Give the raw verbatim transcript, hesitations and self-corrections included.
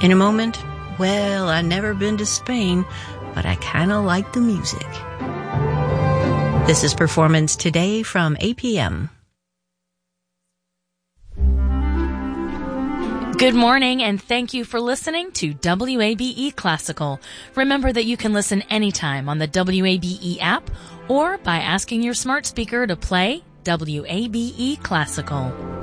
In a moment, well, I've never been to Spain, but I kind of like the music. This is Performance Today from A P M. Good morning, and thank you for listening to W A B E Classical. Remember that you can listen anytime on the W A B E app or by asking your smart speaker to play W A B E Classical.